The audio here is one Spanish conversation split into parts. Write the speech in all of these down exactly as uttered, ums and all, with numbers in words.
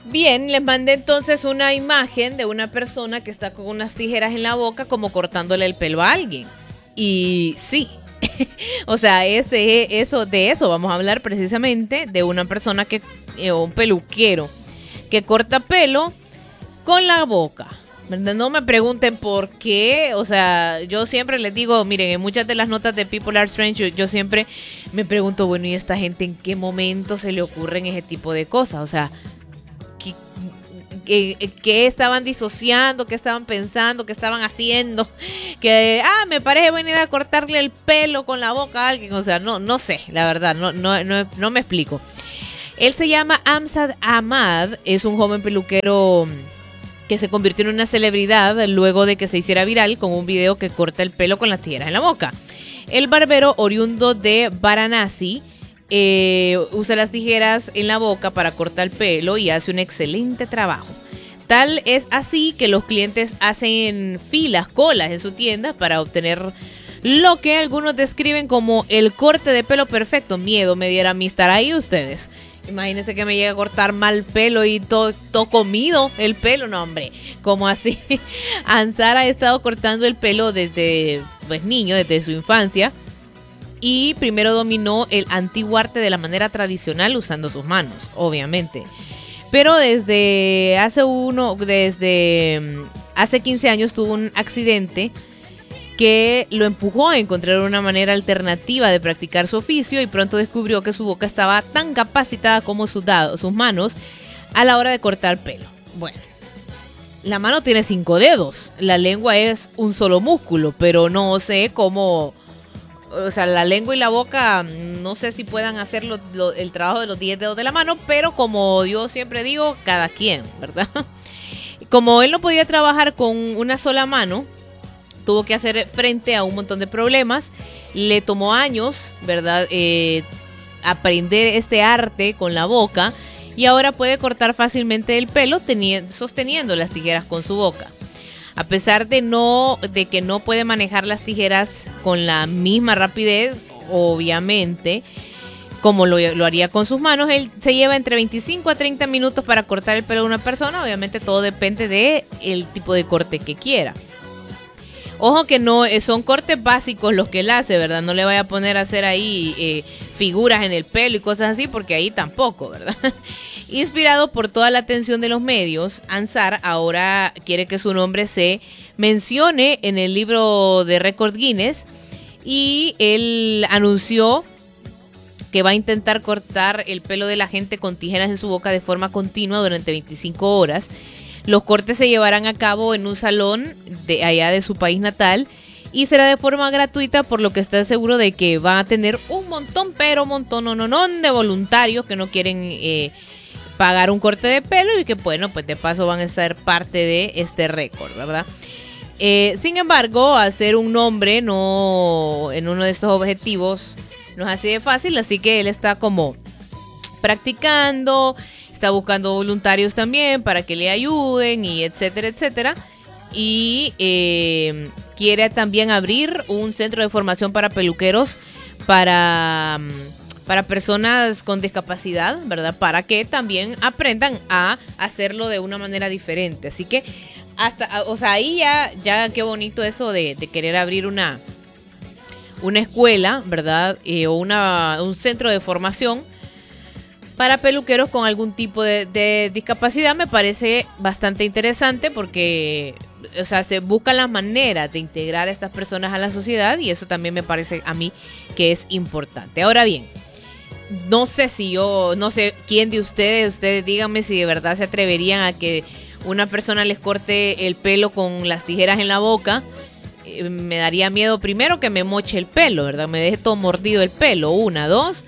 Bien, les mandé entonces una imagen de una persona que está con unas tijeras en la boca como cortándole el pelo a alguien. Y sí, o sea, ese, eso, de eso vamos a hablar precisamente, de una persona que, eh, un peluquero, que corta pelo con la boca. No me pregunten por qué, o sea, yo siempre les digo, miren, en muchas de las notas de People Are Strange, yo, yo siempre me pregunto, bueno, ¿y esta gente en qué momento se le ocurren ese tipo de cosas? O sea, ¿qué, qué, qué estaban disociando? ¿Qué estaban pensando? ¿Qué estaban haciendo? Que, ah, me parece buena idea cortarle el pelo con la boca a alguien, o sea, no, no sé, la verdad, no, no, no, no me explico. Él se llama Amzad Ahmad, es un joven peluquero que se convirtió en una celebridad luego de que se hiciera viral con un video que corta el pelo con las tijeras en la boca. El barbero oriundo de Varanasi eh, usa las tijeras en la boca para cortar el pelo y hace un excelente trabajo. Tal es así que los clientes hacen filas, colas en su tienda para obtener lo que algunos describen como el corte de pelo perfecto. Miedo me diera a mí estar ahí ustedes. Imagínense que me llegue a cortar mal pelo y todo, todo comido el pelo. No, hombre, ¿cómo así? Ansar ha estado cortando el pelo desde pues, niño, desde su infancia. Y primero dominó el antiguo arte de la manera tradicional usando sus manos, obviamente. Pero desde hace uno, desde hace quince años tuvo un accidente que lo empujó a encontrar una manera alternativa de practicar su oficio y pronto descubrió que su boca estaba tan capacitada como sus, dados, sus manos a la hora de cortar pelo. Bueno, la mano tiene cinco dedos, la lengua es un solo músculo, pero no sé cómo, o sea, la lengua y la boca, no sé si puedan hacer lo, lo, el trabajo de los diez dedos de la mano, pero como yo siempre digo, cada quien, ¿verdad? Como él no podía trabajar con una sola mano, tuvo que hacer frente a un montón de problemas. Le tomó años, ¿verdad? Eh, aprender este arte con la boca y ahora puede cortar fácilmente el pelo teniendo, sosteniendo las tijeras con su boca. A pesar de, no, de que no puede manejar las tijeras con la misma rapidez, obviamente, como lo, lo haría con sus manos, él se lleva entre veinticinco a treinta minutos para cortar el pelo de una persona. Obviamente todo depende del tipo de corte que quiera. Ojo que no son cortes básicos los que él hace, ¿verdad? No le vaya a poner a hacer ahí eh, figuras en el pelo y cosas así, porque ahí tampoco, ¿verdad? Inspirado por toda la atención de los medios, Ansar ahora quiere que su nombre se mencione en el libro de récord Guinness y él anunció que va a intentar cortar el pelo de la gente con tijeras en su boca de forma continua durante veinticinco horas. Los cortes se llevarán a cabo en un salón de allá de su país natal y será de forma gratuita, por lo que está seguro de que va a tener un montón, pero un montón, no, no, no, de voluntarios que no quieren eh, pagar un corte de pelo y que, bueno, pues de paso van a ser parte de este récord, ¿verdad? Eh, sin embargo, hacer un nombre no en uno de estos objetivos no es así de fácil, así que él está como practicando. Está buscando voluntarios también para que le ayuden y etcétera, etcétera. Y eh, quiere también abrir un centro de formación para peluqueros para, para personas con discapacidad, ¿verdad? Para que también aprendan a hacerlo de una manera diferente. Así que hasta, o sea, ahí ya, ya qué bonito eso de, de querer abrir una, una escuela, ¿verdad? Eh, o una, un centro de formación para peluqueros con algún tipo de, de discapacidad. Me parece bastante interesante porque, o sea, se buscan las maneras de integrar a estas personas a la sociedad y eso también me parece a mí que es importante. Ahora bien, no sé si yo, no sé quién de ustedes, ustedes díganme si de verdad se atreverían a que una persona les corte el pelo con las tijeras en la boca. Eh, me daría miedo primero que me moche el pelo, ¿verdad? Me deje todo mordido el pelo, una, dos,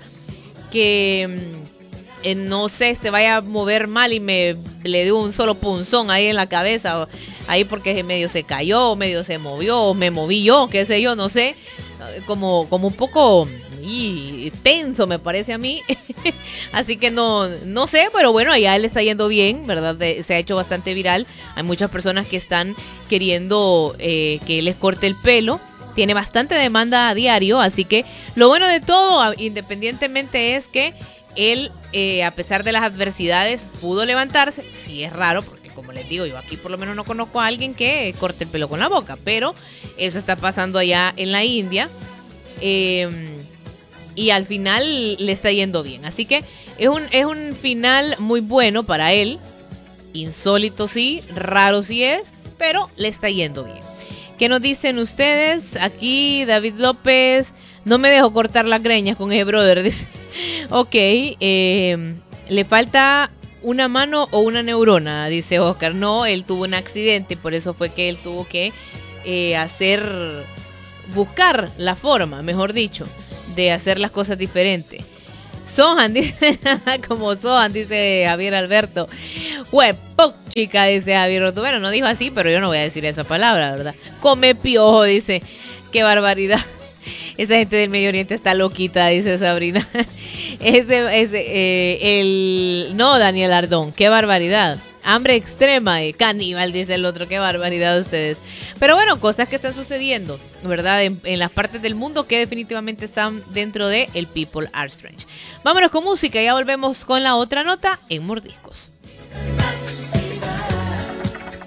que Eh, no sé, se vaya a mover mal y me le dé un solo punzón ahí en la cabeza, o ahí porque medio se cayó, medio se movió, o me moví yo, qué sé yo, no sé, como, como un poco y, tenso me parece a mí, así que no, no sé, pero bueno, ya él está yendo bien, ¿verdad? De, se ha hecho bastante viral, hay muchas personas que están queriendo eh, que él les corte el pelo. Tiene bastante demanda a diario, así que lo bueno de todo, independientemente, es que él, eh, a pesar de las adversidades, pudo levantarse. Sí, es raro, porque como les digo, yo aquí por lo menos no conozco a alguien que corte el pelo con la boca, pero eso está pasando allá en la India. Eh, y al final le está yendo bien. Así que es un, es un final muy bueno para él. Insólito sí, raro sí es, pero le está yendo bien. ¿Qué nos dicen ustedes? Aquí David López, no me dejo cortar las greñas con ese brother. Dice, ok, eh, le falta una mano o una neurona, dice Oscar. No, él tuvo un accidente, por eso fue que él tuvo que eh, hacer, buscar la forma, mejor dicho, de hacer las cosas diferentes. Sohan, dice, como Sohan, dice Javier Alberto. Huepo, chica, dice Javier Roto. Bueno, no dijo así, pero yo no voy a decir esa palabra, ¿verdad? Come piojo, dice. Qué barbaridad. Esa gente del Medio Oriente está loquita, dice Sabrina. Ese, ese, eh, el... No, Daniel Ardón, qué barbaridad. Hambre extrema, eh, caníbal, dice el otro, qué barbaridad ustedes. Pero bueno, cosas que están sucediendo, ¿verdad? En, en las partes del mundo que definitivamente están dentro de el People Are Strange. Vámonos con música, ya volvemos con la otra nota en Mordiscos.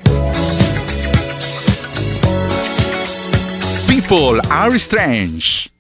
People Are Strange.